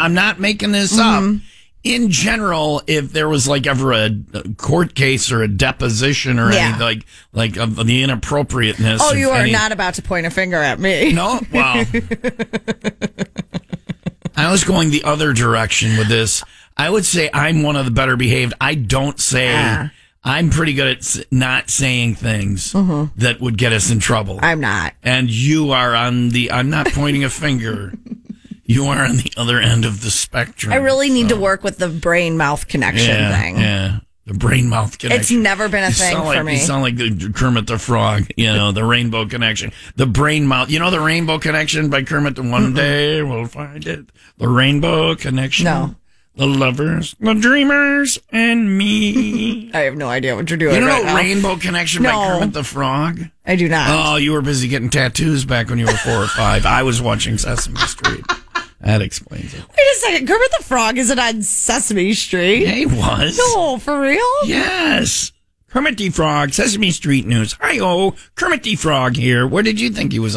I'm not making this up. In general, if there was like ever a court case or a deposition or anything like of the inappropriateness. Oh, you are not about to point a finger at me. No? Well, I was going the other direction with this. I would say I'm one of the better behaved. I don't say, I'm pretty good at not saying things that would get us in trouble. I'm not. And you are I'm not pointing a finger. You are on the other end of the spectrum. I really need to work with the brain-mouth connection thing. Yeah, the brain-mouth connection. It's never been a thing for me. You sound like the Kermit the Frog, the rainbow connection. The brain-mouth. You know the rainbow connection by Kermit? One day we'll find it. The rainbow connection. No. The lovers, the dreamers, and me. I have no idea what you're doing. You know right now. Rainbow Connection by Kermit the Frog? I do not. Oh, you were busy getting tattoos back when you were 4 or 5. I was watching Sesame Street. That explains it. Wait a second. Kermit the Frog isn't on Sesame Street. Yeah, he was. No, for real? Yes. Kermit the Frog, Sesame Street News. Hi-oh, Kermit the Frog here. Where did you think he was